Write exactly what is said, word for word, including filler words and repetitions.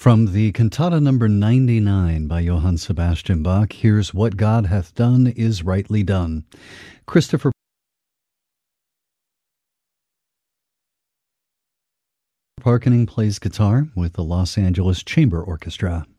From the cantata number ninety-nine by Johann Sebastian Bach, here's What God Hath Done Is Rightly Done. Christopher Parkening plays guitar with the Los Angeles Chamber Orchestra.